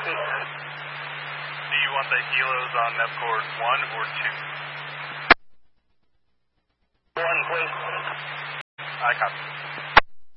Do you want the helos on NEPCORD 1 or 2? 1, please. I copy.